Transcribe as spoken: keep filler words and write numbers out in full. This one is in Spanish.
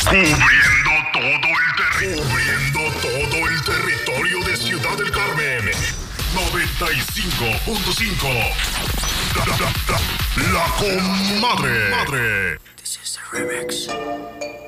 Cubriendo todo el territorio. Cubriendo todo el territorio de Ciudad del Carmen. noventa y cinco punto cinco. La, la, la, la comadre. Madre. This is the remix.